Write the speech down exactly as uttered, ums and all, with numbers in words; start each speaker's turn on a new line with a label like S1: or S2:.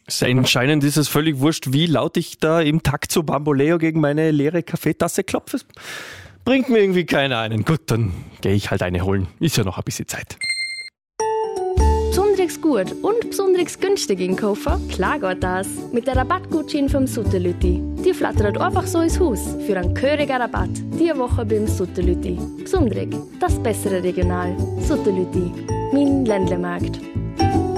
S1: Anscheinend ist es völlig wurscht, wie laut ich da im Takt zu Bamboleo gegen meine leere Kaffeetasse klopfe. Bringt mir irgendwie keiner einen. Gut, dann gehe ich halt eine holen. Ist ja noch ein bisschen Zeit.
S2: Besonders gut und besonders günstig einkaufen? Klar geht das. Mit der Rabattgutschein vom Sutterlütti. Die flattert einfach so ins Haus für einen gehörigen Rabatt. Diese Woche beim Sutterlütti. Besonders, das bessere Regional. Sutterlütti, mein Ländlemarkt.